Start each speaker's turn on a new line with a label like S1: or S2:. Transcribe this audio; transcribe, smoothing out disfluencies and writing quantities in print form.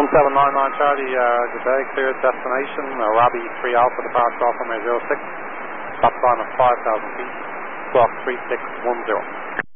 S1: 2799 Charlie, good day, cleared destination, Robbie 3 Alpha, departure off runway 06, stop time at 5,000 feet, squawk 3610.